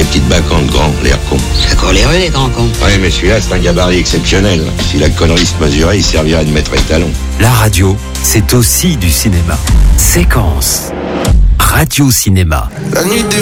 petite bacante grand, l'air con. Ça court les rues, les grands cons. Ouais, mais celui-là, c'est un gabarit exceptionnel. Si la connerie se mesurait, il servirait de maître étalon. La radio, c'est aussi du cinéma. Séquence. Radio Cinéma. La nuit des